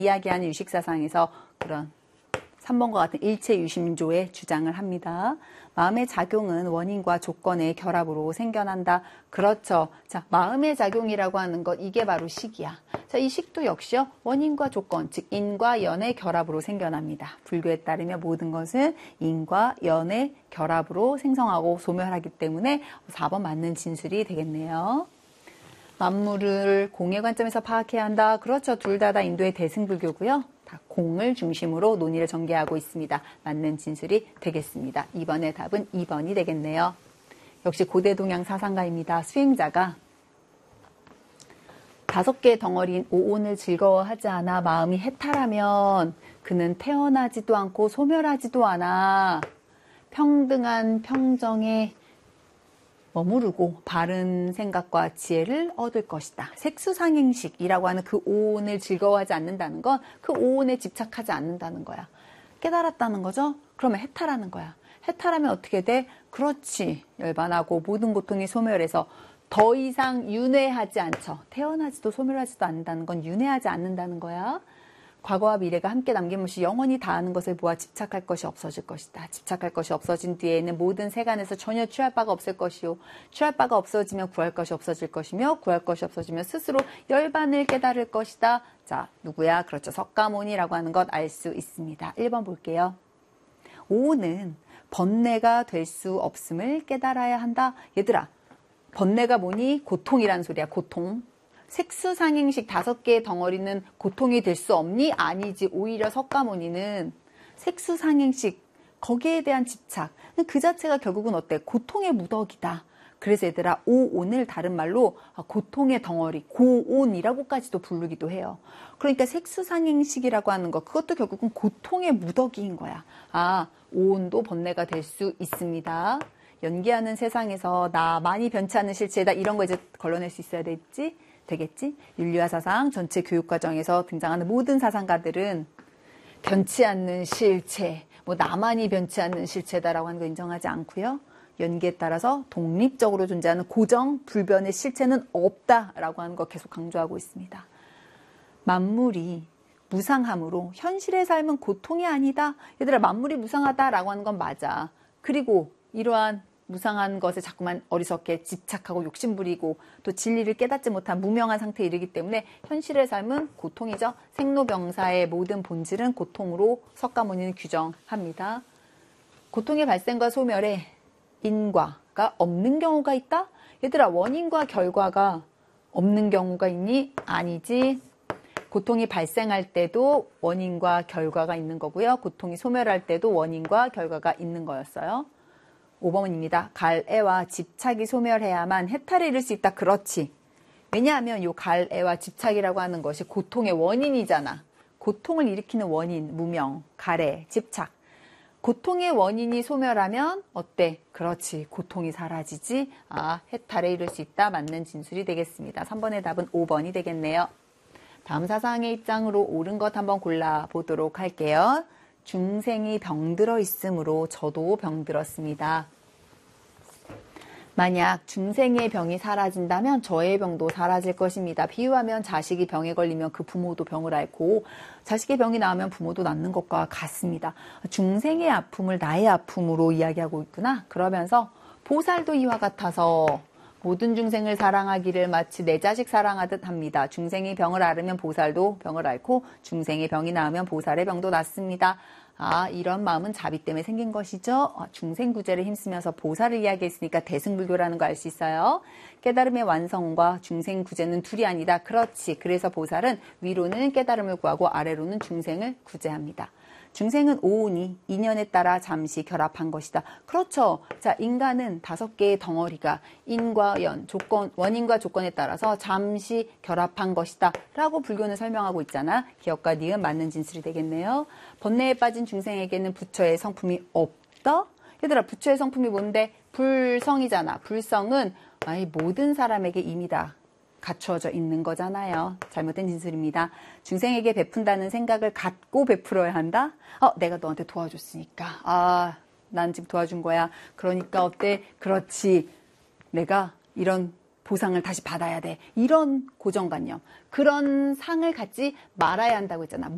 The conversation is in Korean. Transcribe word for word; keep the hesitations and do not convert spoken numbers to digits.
이야기하는 유식사상에서 그런 삼 번과 같은 일체유심조의 주장을 합니다. 마음의 작용은 원인과 조건의 결합으로 생겨난다. 그렇죠. 자, 마음의 작용이라고 하는 것, 이게 바로 식이야. 자, 이 식도 역시요, 원인과 조건, 즉 인과 연의 결합으로 생겨납니다. 불교에 따르면 모든 것은 인과 연의 결합으로 생성하고 소멸하기 때문에 사 번 맞는 진술이 되겠네요. 만물을 공의 관점에서 파악해야 한다. 그렇죠. 둘 다 다 인도의 대승불교고요. 다 공을 중심으로 논의를 전개하고 있습니다. 맞는 진술이 되겠습니다. 이번의 답은 이 번이 되겠네요. 역시 고대 동양 사상가입니다. 수행자가 다섯 개의 덩어리인 오온을 즐거워하지 않아 마음이 해탈하면 그는 태어나지도 않고 소멸하지도 않아 평등한 평정에 머무르고 바른 생각과 지혜를 얻을 것이다. 색수상행식이라고 하는 그 오온을 즐거워하지 않는다는 건 그 오온에 집착하지 않는다는 거야. 깨달았다는 거죠? 그러면 해탈하는 거야. 해탈하면 어떻게 돼? 그렇지. 열반하고 모든 고통이 소멸해서 더 이상 윤회하지 않죠. 태어나지도 소멸하지도 않는다는 건 윤회하지 않는다는 거야. 과거와 미래가 함께 남김없이 영원히 다하는 것을 보아 집착할 것이 없어질 것이다. 집착할 것이 없어진 뒤에는 모든 세간에서 전혀 취할 바가 없을 것이요. 취할 바가 없어지면 구할 것이 없어질 것이며 구할 것이 없어지면 스스로 열반을 깨달을 것이다. 자, 누구야? 그렇죠. 석가모니라고 하는 것 알 수 있습니다. 일 번 볼게요. 오는 번뇌가 될 수 없음을 깨달아야 한다. 얘들아, 번뇌가 뭐니? 고통이란 소리야. 고통. 색수상행식 다섯 개의 덩어리는 고통이 될 수 없니? 아니지. 오히려 석가모니는 색수상행식 거기에 대한 집착 그 자체가 결국은 어때? 고통의 무더기다. 그래서 얘들아 오온을 다른 말로 고통의 덩어리 고온이라고까지도 부르기도 해요. 그러니까 색수상행식이라고 하는 것 그것도 결국은 고통의 무더기인 거야. 아, 오온도 번뇌가 될 수 있습니다. 연기하는 세상에서 나 많이 변치 않는 실체다. 이런 거 이제 걸러낼 수 있어야 되겠지? 되겠지? 윤리와 사상 전체 교육과정에서 등장하는 모든 사상가들은 변치 않는 실체, 뭐 나만이 변치 않는 실체다라고 하는 거 인정하지 않고요. 연기에 따라서 독립적으로 존재하는 고정, 불변의 실체는 없다라고 하는 거 계속 강조하고 있습니다. 만물이 무상함으로 현실의 삶은 고통이 아니다. 얘들아, 만물이 무상하다라고 하는 건 맞아. 그리고 이러한 무상한 것에 자꾸만 어리석게 집착하고 욕심부리고 또 진리를 깨닫지 못한 무명한 상태에 이르기 때문에 현실의 삶은 고통이죠. 생로병사의 모든 본질은 고통으로 석가모니는 규정합니다. 고통의 발생과 소멸에 인과가 없는 경우가 있다? 얘들아, 원인과 결과가 없는 경우가 있니? 아니지. 고통이 발생할 때도 원인과 결과가 있는 거고요. 고통이 소멸할 때도 원인과 결과가 있는 거였어요. 오 번입니다. 갈애와 집착이 소멸해야만 해탈에 이를 수 있다. 그렇지. 왜냐하면 이 갈애와 집착이라고 하는 것이 고통의 원인이잖아. 고통을 일으키는 원인, 무명, 갈애, 집착. 고통의 원인이 소멸하면 어때? 그렇지. 고통이 사라지지. 아, 해탈에 이를 수 있다. 맞는 진술이 되겠습니다. 삼 번의 답은 오 번이 되겠네요. 다음 사상의 입장으로 옳은 것 한번 골라보도록 할게요. 중생이 병들어 있으므로 저도 병들었습니다. 만약 중생의 병이 사라진다면 저의 병도 사라질 것입니다. 비유하면 자식이 병에 걸리면 그 부모도 병을 앓고 자식의 병이 나으면 부모도 낫는 것과 같습니다. 중생의 아픔을 나의 아픔으로 이야기하고 있구나. 그러면서 보살도 이와 같아서 모든 중생을 사랑하기를 마치 내 자식 사랑하듯 합니다. 중생이 병을 앓으면 보살도 병을 앓고 중생의 병이 나으면 보살의 병도 낫습니다. 아, 이런 마음은 자비 때문에 생긴 것이죠. 중생구제를 힘쓰면서 보살을 이야기했으니까 대승불교라는 거 알 수 있어요. 깨달음의 완성과 중생구제는 둘이 아니다. 그렇지. 그래서 보살은 위로는 깨달음을 구하고 아래로는 중생을 구제합니다. 중생은 오온이 인연에 따라 잠시 결합한 것이다. 그렇죠. 자, 인간은 다섯 개의 덩어리가 인과 연, 조건, 원인과 조건에 따라서 잠시 결합한 것이다. 라고 불교는 설명하고 있잖아. 기억과 니은 맞는 진술이 되겠네요. 번뇌에 빠진 중생에게는 부처의 성품이 없다? 얘들아, 부처의 성품이 뭔데? 불성이잖아. 불성은 아이, 모든 사람에게 이미 다 갖추어져 있는 거잖아요. 잘못된 진술입니다. 중생에게 베푼다는 생각을 갖고 베풀어야 한다? 어, 내가 너한테 도와줬으니까. 아, 난 지금 도와준 거야. 그러니까 어때? 그렇지. 내가 이런 보상을 다시 받아야 돼. 이런 고정관념. 그런 상을 갖지 말아야 한다고 했잖아.